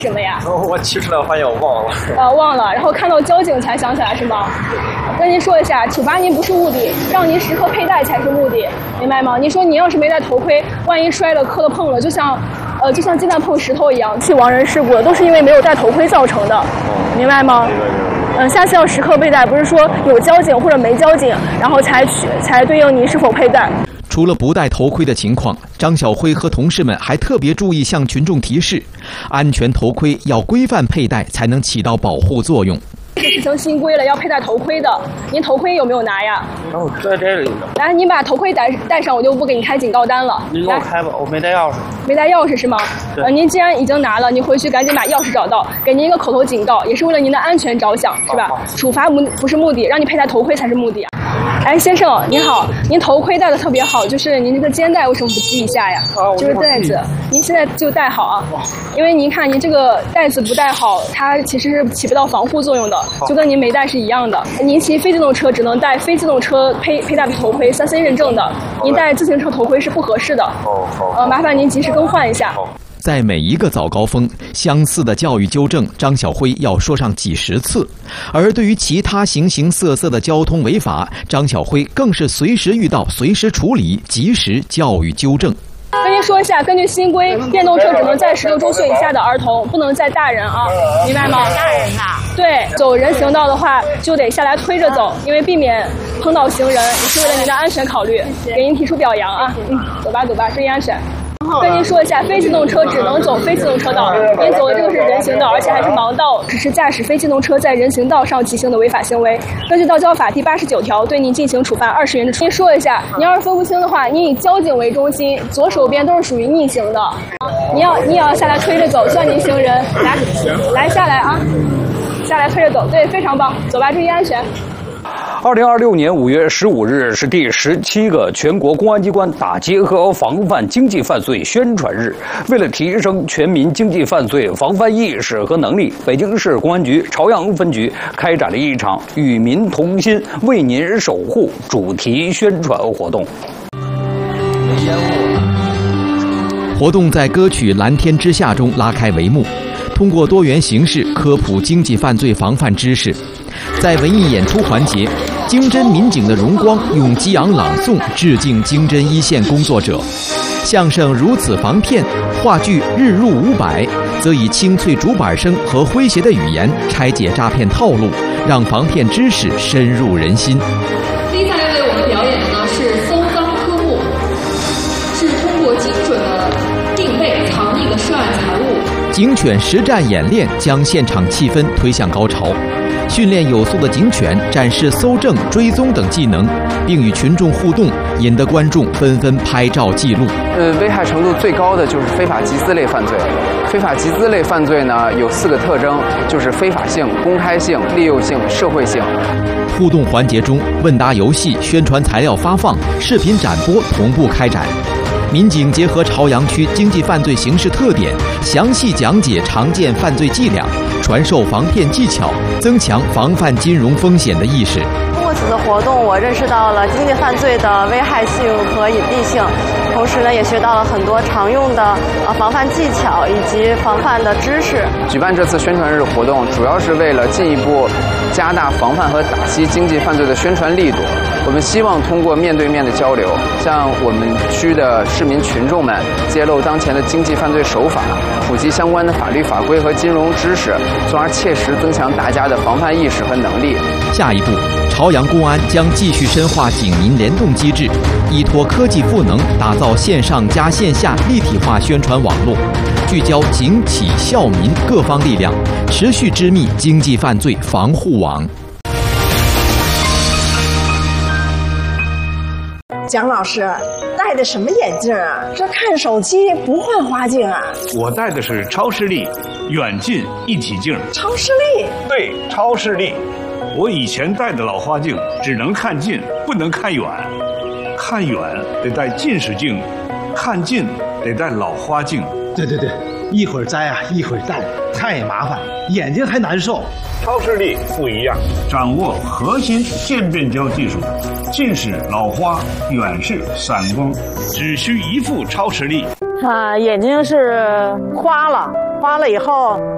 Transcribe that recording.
什么呀？ 我提出来发现我忘了。 忘了，然后看到交警才想起来是吗？跟您说一下，处罚您不是目的，让您时刻佩戴才是目的，明白吗？你说你要是没戴头盔，万一摔了、磕了、碰了，就像鸡蛋碰石头一样，去亡人事故都是因为没有戴头盔造成的，明白吗？下次要时刻佩戴，不是说有交警或者没交警，然后才对应你是否佩戴。 除了不戴头盔的情况，张晓辉和同事们还特别注意向群众提示，安全头盔要规范佩戴，才能起到保护作用。 这是成新规了，要佩戴头盔的。您头盔有没有拿呀？ 然后在这里。 来，您把头盔戴上，我就不给你开警告单了。 你给我开吧，我没带钥匙。 没带钥匙是吗？您既然已经拿了，你回去赶紧把钥匙找到，给您一个口头警告，也是为了您的安全着想，是吧？处罚不是目的，让你佩戴头盔才是目的啊。哎，先生您好，您头盔戴的特别好，就是您这个肩带为什么不系一下呀？就是带子，您现在就戴好啊，因为您看您这个带子不戴好，它其实是起不到防护作用的，就跟您没戴是一样的。您骑非机动车只能戴非机动车佩戴头盔3C 认证的，您戴自行车头盔是不合适的。麻烦您及时更换一下。 在每一个早高峰，相似的教育纠正，张晓辉要说上几十次；而对于其他形形色色的交通违法，张晓辉更是随时遇到随时处理，及时教育纠正。 跟您说一下，根据新规，电动车只能载16周岁以下的儿童，不能载大人啊，明白吗？ 大人呐。 对，走人行道的话，就得下来推着走，因为避免碰到行人，也是为了您的安全考虑，给您提出表扬啊。走吧，注意安全。跟您说一下，非机动车只能走非机动车道，您走的这个是人行道，而且还是盲道，只是驾驶非机动车在人行道上骑行的违法行为。根据道交法第89条，对您进行处罚20元的处罚。您说一下，您要是分不清的话，您以交警为中心，左手边都是属于逆行的，你也要下来推着走，算您行人。来下来啊，下来推着走，对，非常棒，走吧，注意安全。 2026年5月15日是第17个全国公安机关打击和防范经济犯罪宣传日。为了提升全民经济犯罪防范意识和能力，北京市公安局朝阳分局开展了一场“与民同心，为您守护”主题宣传活动。 活动在歌曲《蓝天之下》中拉开帷幕，通过多元形式科普经济犯罪防范知识。在文艺演出环节，经侦民警的荣光用激昂朗诵致敬经侦一线工作者；相声如此防骗，话剧日入500，则以清脆竹板声和诙谐的语言拆解诈骗套路，让防骗知识深入人心。 接下来为我们表演的呢是搜赃科目，是通过精准的定位藏匿的涉案财物。 警犬实战演练将现场气氛推向高潮。训练有素的警犬展示搜证、追踪等技能，并与群众互动，引得观众纷纷拍照记录。 危害程度最高的就是非法集资类犯罪。非法集资类犯罪呢，有4个特征，就是非法性、公开性、利诱性、社会性。 互动环节中，问答游戏、宣传材料发放、视频展播同步开展。民警结合朝阳区经济犯罪形势特点，详细讲解常见犯罪伎俩，传授防骗技巧，增强防范金融风险的意识。 通过此次活动，我认识到了经济犯罪的危害性和隐蔽性，同时呢，也学到了很多常用的防范技巧以及防范的知识。 举办这次宣传日活动，主要是为了进一步加大防范和打击经济犯罪的宣传力度。我们希望通过面对面的交流，向我们区的市民群众们揭露当前的经济犯罪手法，普及相关的法律法规和金融知识，从而切实增强大家的防范意识和能力。 下一步，朝阳公安将继续深化警民联动机制，依托科技赋能，打造线上加线下立体化宣传网络，聚焦警企校民各方力量，持续织密经济犯罪防护网。 蒋老师戴的什么眼镜啊？这看手机不换花镜啊？ 我戴的是超视力远近一体镜。 超视力？ 对，超视力。我以前戴的老花镜只能看近，不能看远。看远得戴近视镜，看近得戴老花镜。 对，一会儿摘啊，一会儿戴，太麻烦，眼睛还难受。 超视力不一样，掌握核心渐变焦技术，近视、老花、远视、散光，只需一副超视力。 眼睛是花了以后